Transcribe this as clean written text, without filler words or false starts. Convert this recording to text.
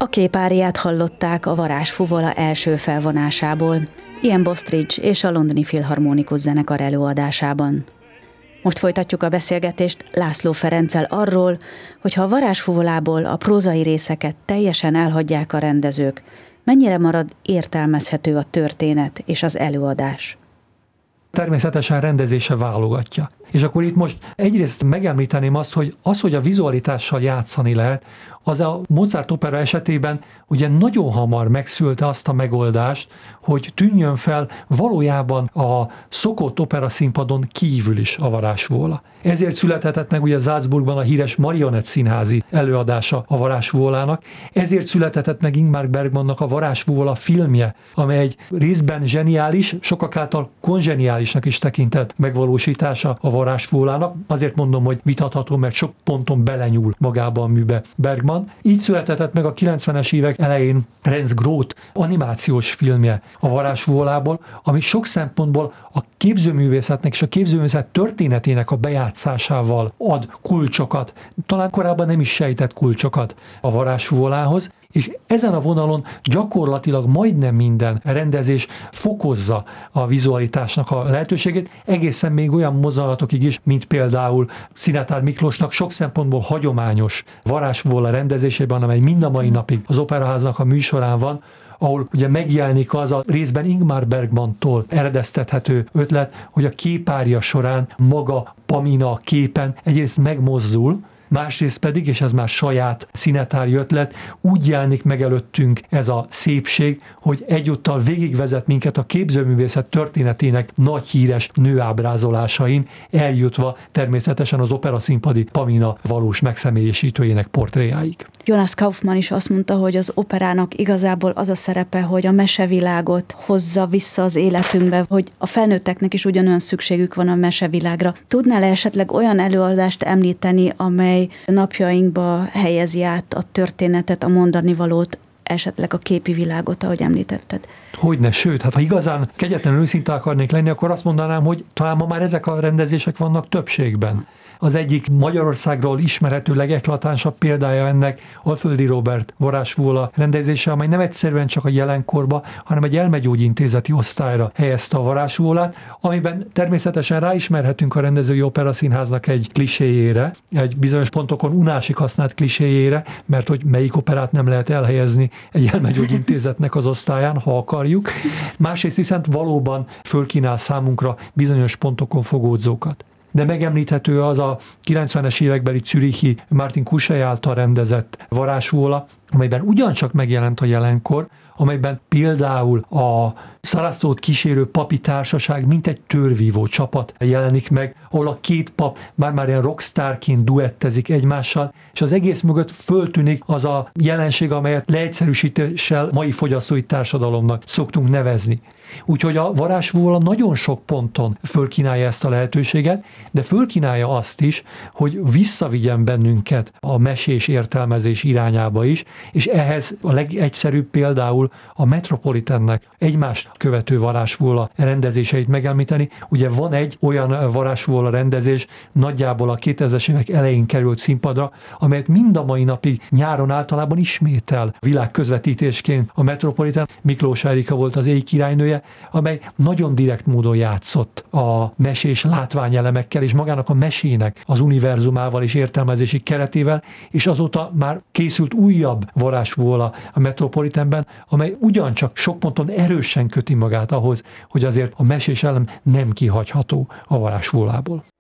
A képáriát hallották a Varázsfuvola első felvonásából, Ian Bostridge és a Londoni Filharmonikus Zenekar előadásában. Most folytatjuk a beszélgetést László Ferenccel arról, hogy ha a Varázsfuvolából a prózai részeket teljesen elhagyják a rendezők, mennyire marad értelmezhető a történet és az előadás. Természetesen rendezése válogatja. És akkor itt most egyrészt megemlíteném azt, hogy a vizualitással játszani lehet, az a Mozart opera esetében ugye nagyon hamar megszülte azt a megoldást, hogy tűnjön fel valójában a szokott operaszínpadon kívül is a Varázsfuvola. Ezért születhetett meg ugye Salzburgban a híres Marionett színházi előadása a Varázsfuvolának, ezért születhetett meg Ingmar Bergmannak a Varázsfuvola filmje, amely egy részben zseniális, sokak által kongeniálisnak is tekintett megvalósítása a Varázsfuvolának. Azért mondom, hogy vitatható, mert sok ponton belenyúl magába a műbe Bergman. Így születhetett meg a 90-es évek elején Renz Groth animációs filmje a Varázsfuvolából, ami sok szempontból a képzőművészetnek és a képzőművészet történetének a bejátszásával ad kulcsokat, talán korábban nem is sejtett kulcsokat a Varázsfuvolához, és ezen a vonalon gyakorlatilag majdnem minden rendezés fokozza a vizualitásnak a lehetőségét, egészen még olyan mozdulatokig is, mint például Szinetár Miklósnak sok szempontból hagyományos Varázsfuvola rendezésében, amely mind a mai napig az Operaháznak a műsorán van, ahol ugye megjelenik az a részben Ingmar Bergmantól eredeztethető ötlet, hogy a képária során maga Pamina a képen egyrészt megmozdul, másrészt pedig, és ez már saját színetári ötlet, úgy jelenik meg előttünk ez a szépség, hogy egyúttal végigvezet minket a képzőművészet történetének nagy híres nőábrázolásain, eljutva természetesen az operaszínpadi Pamina valós megszemélyesítőjének portréjáig. Jonas Kaufmann is azt mondta, hogy az operának igazából az a szerepe, hogy a mesevilágot hozza vissza az életünkbe, hogy a felnőtteknek is ugyanolyan szükségük van a mesevilágra. Tudnál esetleg olyan előadást említeni, amely napjainkba helyezi át a történetet, a mondani valót, esetleg a képi világot, ahogy említetted? Hogyne, sőt, ha igazán kegyetlenül őszinte akarnék lenni, akkor azt mondanám, hogy talán ma már ezek a rendezések vannak többségben. Az egyik Magyarországról ismerhető legeklatánsabb példája ennek Alföldi Róbert Varázsfuvola rendezése, amely nem egyszerűen csak a jelenkorba, hanem egy elmegyógyintézeti osztályra helyezte a Varázsfuvolát, amiben természetesen ráismerhetünk a rendezői operaszínháznak egy kliséjére, egy bizonyos pontokon unásig használt kliséjére, mert hogy melyik operát nem lehet elhelyezni egy elmegyógyintézetnek az osztályán, ha akarjuk. Másrészt viszont valóban fölkínál számunkra bizonyos pontokon fogódzókat. De megemlíthető az a 90-es évekbeli zürichi Martin Kuschei által rendezett Varázsfuvola, amelyben ugyancsak megjelent a jelenkor, amelyben például a Sarastót kísérő papi társaság mint egy törvívó csapat jelenik meg, ahol a két pap már ilyen rockstárként duettezik egymással, és az egész mögött föltűnik az a jelenség, amelyet leegyszerűsítéssel mai fogyasztói társadalomnak szoktunk nevezni. Úgyhogy a Varázsfuvola nagyon sok ponton fölkínálja ezt a lehetőséget, de fölkínálja azt is, hogy visszavigyen bennünket a mesés értelmezés irányába is, és ehhez a legegyszerűbb például a Metropolitannek egymást követő Varázsfuvola rendezéseit megemlíteni. Ugye van egy olyan Varázsfuvola rendezés, nagyjából a 2000-es évek elején került színpadra, amelyet mind a mai napig nyáron általában ismétel világközvetítésként a Metropolitan. Miklós Erika volt az éj királynője, amely nagyon direkt módon játszott a mesés látványelemekkel, és magának a mesének az univerzumával és értelmezési keretével, és azóta már készült újabb Varázsfuvola a Metropolitanben, amely ugyancsak sok ponton erősen köti magát ahhoz, hogy azért a mesés elem nem kihagyható a Varázsfuvolából.